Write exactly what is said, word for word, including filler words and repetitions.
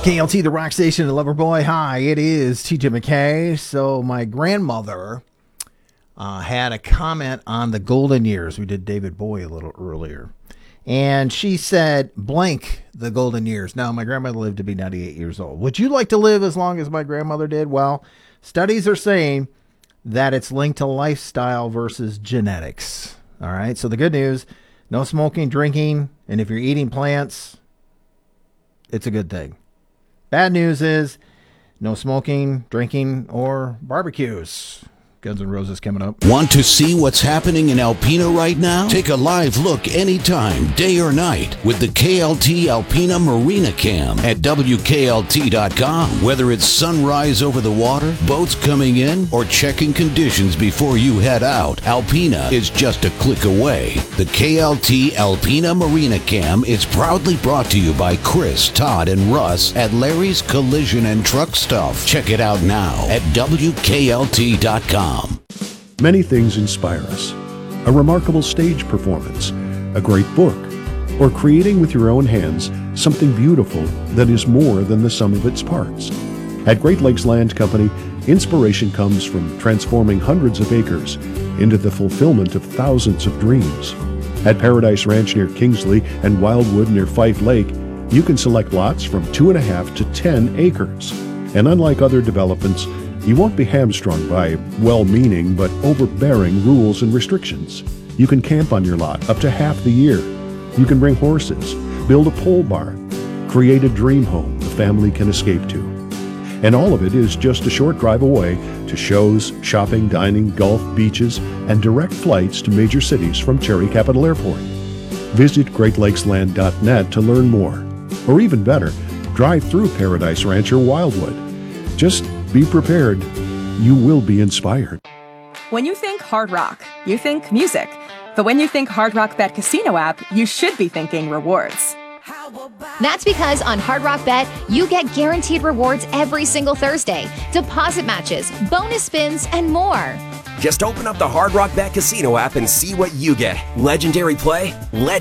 K L T, the rock station, the lover boy. Hi, it is T J McKay. So my grandmother uh, had a comment on the golden years. We did David Bowie a little earlier. And she said, blank the golden years. Now, my grandmother lived to be ninety-eight years old. Would you like to live as long as my grandmother did? Well, studies are saying that it's linked to lifestyle versus genetics. All right. So the good news, no smoking, drinking. And if you're eating plants, it's a good thing. Bad news is no smoking, drinking, or barbecues. Guns N' Roses coming up. Want to see what's happening in Alpena right now? Take a live look anytime, day or night, with the K L T Alpena Marina Cam at W K L T dot com. Whether it's sunrise over the water, boats coming in, or checking conditions before you head out, Alpena is just a click away. The K L T Alpena Marina Cam is proudly brought to you by Chris, Todd, and Russ at Larry's Collision and Truck Stuff. Check it out now at W K L T dot com. Many things inspire us. A remarkable stage performance, a great book, or creating with your own hands something beautiful that is more than the sum of its parts. At Great Lakes Land Company, inspiration comes from transforming hundreds of acres into the fulfillment of thousands of dreams. At Paradise Ranch near Kingsley and Wildwood near Fife Lake, you can select lots from two and a half to ten acres. And unlike other developments, you won't be hamstrung by well-meaning but overbearing rules and restrictions. You can camp on your lot up to half the year. You can bring horses, build a pole barn, create a dream home the family can escape to. And all of it is just a short drive away to shows, shopping, dining, golf, beaches, and direct flights to major cities from Cherry Capital Airport. Visit Great Lakes Land dot net to learn more. Or even better, drive through Paradise Ranch or Wildwood. Just be prepared. You will be inspired. When you think Hard Rock, you think music. But when you think Hard Rock Bet Casino app, you should be thinking rewards. That's because on Hard Rock Bet, you get guaranteed rewards every single Thursday, deposit matches, bonus spins, and more. Just open up the Hard Rock Bet Casino app and see what you get. Legendary play, legendary